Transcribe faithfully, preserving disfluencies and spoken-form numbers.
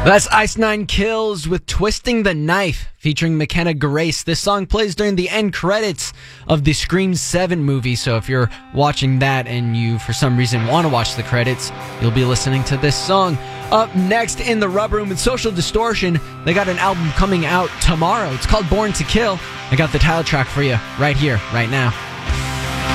That's Ice Nine Kills with Twisting the Knife, featuring McKenna Grace. This song plays during the end credits of the Scream seven movie, so if you're watching that and you, for some reason, want to watch the credits, you'll be listening to this song. Up next in the Rub Room with Social Distortion, they got an album coming out tomorrow. It's called Born to Kill. I got the title track for you right here, right now.